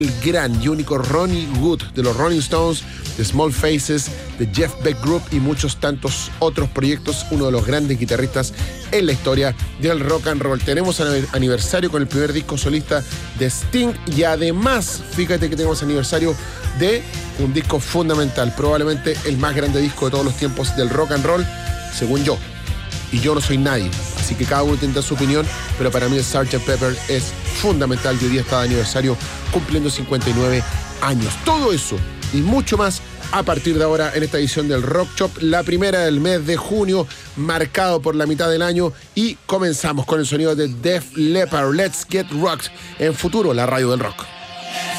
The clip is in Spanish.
el gran y único Ronnie Wood de los Rolling Stones, de Small Faces, de Jeff Beck Group y muchos tantos otros proyectos, uno de los grandes guitarristas en la historia del rock and roll. Tenemos aniversario con el primer disco solista de Sting y además, fíjate que tenemos aniversario de un disco fundamental, probablemente el más grande disco de todos los tiempos del rock and roll, según yo. Y yo no soy nadie, así que cada uno tendrá su opinión, pero para mí el Sgt. Pepper es fundamental y hoy día está de aniversario cumpliendo 59 años. Todo eso y mucho más a partir de ahora en esta edición del Rock Shop, la primera del mes de junio, marcado por la mitad del año, y comenzamos con el sonido de Def Leppard, Let's Get Rocked, en Futuro, la radio del rock.